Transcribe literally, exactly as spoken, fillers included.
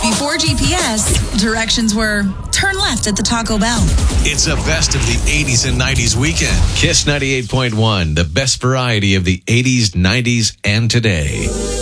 Before G P S, directions were turn left at the Taco Bell. It's a best of the eighties and nineties weekend. Kiss ninety-eight point one, the best variety of the eighties, nineties, and today.